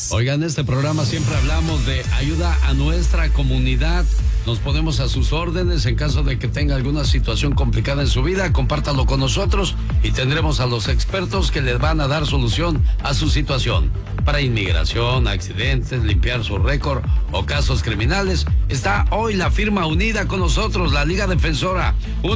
Oigan, en este programa siempre hablamos de ayuda a nuestra comunidad. Nos ponemos a sus órdenes en caso de que tenga alguna situación complicada en su vida. Compártalo con nosotros y tendremos a los expertos que les van a dar solución a su situación. Para inmigración, accidentes, limpiar su récord o casos criminales, está hoy la firma unida con nosotros, la Liga Defensora.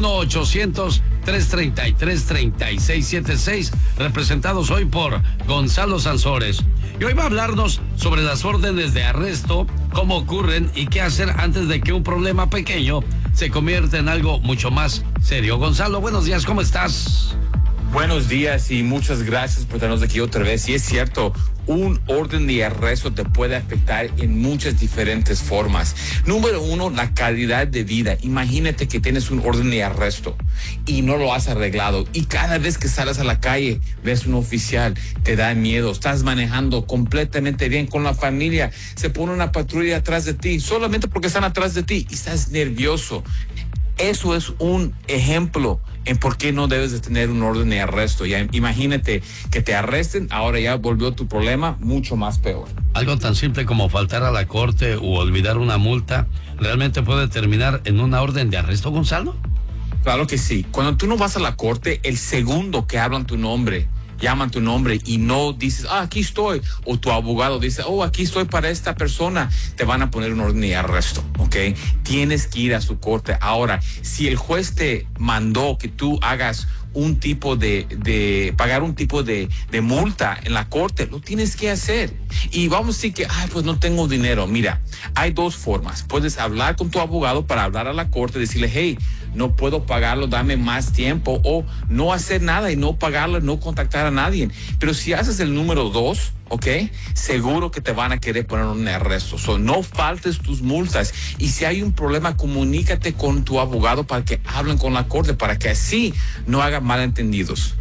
1-800-333-3676, representados hoy por Gonzalo Sansores. Y hoy va a hablarnos sobre las órdenes de arresto, cómo ocurren y qué hacer antes de que un problema pequeño se convierta en algo mucho más serio. Gonzalo, buenos días, ¿cómo estás? Buenos días y muchas gracias por tenernos aquí otra vez. Y es cierto, un orden de arresto te puede afectar en muchas diferentes formas. Número uno, la calidad de vida. Imagínate que tienes un orden de arresto y no lo has arreglado. Y cada vez que sales a la calle, ves un oficial, te da miedo. Estás manejando completamente bien con la familia. Se pone una patrulla atrás de ti, solamente porque están atrás de ti y estás nervioso. Eso es un ejemplo en por qué no debes de tener un orden de arresto. Ya imagínate que te arresten, ahora ya volvió tu problema mucho más peor. Algo tan simple como faltar a la corte o olvidar una multa, ¿realmente puede terminar en una orden de arresto, Gonzalo? Claro que sí. Cuando tú no vas a la corte, el segundo que hablan tu nombre, llaman tu nombre y no dices, aquí estoy, o tu abogado dice, aquí estoy para esta persona, te van a poner un orden de arresto, ¿ok? Tienes que ir a su corte. Ahora, si el juez te mandó que tú hagas un tipo pagar un tipo de multa en la corte, lo tienes que hacer. Y vamos a decir que, pues no tengo dinero. Mira, hay dos formas. Puedes hablar con tu abogado para hablar a la corte, decirle, hey, no puedo pagarlo, dame más tiempo, o no hacer nada y no pagarlo, no contactar a nadie. Pero si haces el número 2, ¿ok? Seguro que te van a querer poner un arresto. No faltes tus multas. Y si hay un problema, comunícate con tu abogado para que hablen con la corte, para que así no hagan malentendidos.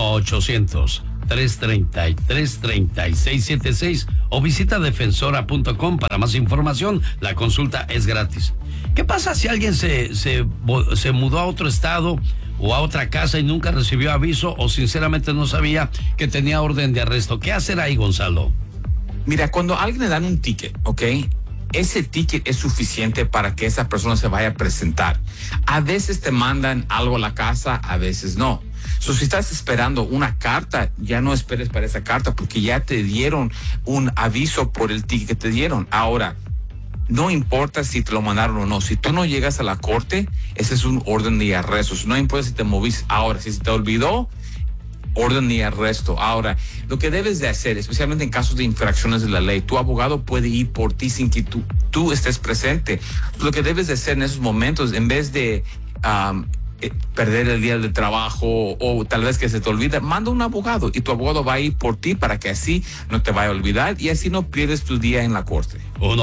1-800-333-3676 o visita defensora.com para más información. La consulta es gratis. ¿Qué pasa si alguien se mudó a otro estado o a otra casa y nunca recibió aviso o sinceramente no sabía que tenía orden de arresto? ¿Qué hacer ahí, Gonzalo? Mira, cuando a alguien le dan un ticket, ¿ok? Ese ticket es suficiente para que esa persona se vaya a presentar. A veces te mandan algo a la casa, a veces no. Si estás esperando una carta, ya no esperes para esa carta porque ya te dieron un aviso por el ticket que te dieron. Ahora, no importa si te lo mandaron o no. Si tú no llegas a la corte, ese es un orden de arresto. No importa si te moviste. Ahora, si se te olvidó, orden de arresto. Ahora, lo que debes de hacer, especialmente en casos de infracciones de la ley, tu abogado puede ir por ti sin que tú estés presente. Lo que debes de hacer en esos momentos, en vez de perder el día de trabajo o tal vez que se te olvida, manda un abogado y tu abogado va a ir por ti para que así no te vaya a olvidar y así no pierdes tu día en la corte.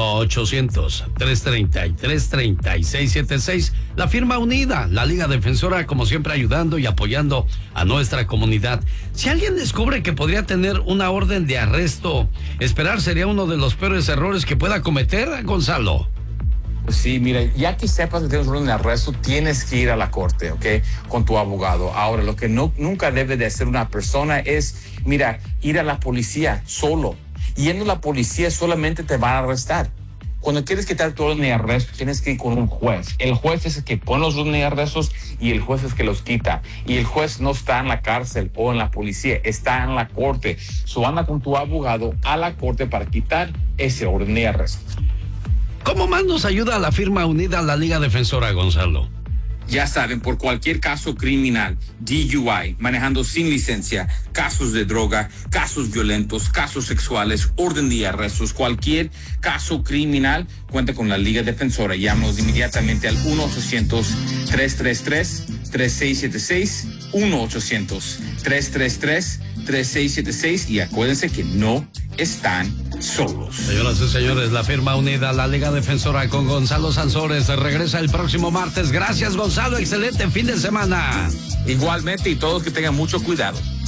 1-800-333-3676, la firma unida, la Liga Defensora, como siempre ayudando y apoyando a nuestra comunidad. Si alguien descubre que podría tener una orden de arresto, esperar sería uno de los peores errores que pueda cometer, Gonzalo. Pues sí, mira, ya que sepas que tienes un orden de arresto, tienes que ir a la corte, ¿ok? Con tu abogado. Ahora, lo que nunca debe de hacer una persona es, mira, ir a la policía solo. Yendo a la policía solamente te van a arrestar. Cuando quieres quitar tu orden de arresto, tienes que ir con un juez. El juez es el que pone los órdenes de arrestos y el juez es el que los quita. Y el juez no está en la cárcel o en la policía, está en la corte. Anda con tu abogado a la corte para quitar ese orden de arresto. ¿Cómo más nos ayuda la firma unida a la Liga Defensora, Gonzalo? Ya saben, por cualquier caso criminal, DUI, manejando sin licencia, casos de droga, casos violentos, casos sexuales, orden de arrestos, cualquier caso criminal, cuenta con la Liga Defensora. Llámanos inmediatamente al 1-800-333-3676, 1-800-333-3676 y acuérdense que no están solos. Señoras y señores, la firma unida, la Liga Defensora con Gonzalo Sansores, regresa el próximo martes. Gracias, Gonzalo, excelente fin de semana. Igualmente, y todos que tengan mucho cuidado.